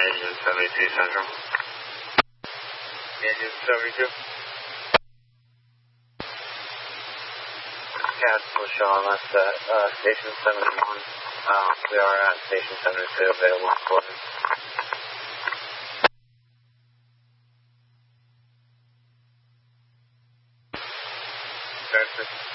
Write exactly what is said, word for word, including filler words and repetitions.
Engine seventy-two Central. Engine seventy-two. Castle Shaw, that's at uh, Station seventy-one. Uh, we are at Station seventy-two, available for Transfer.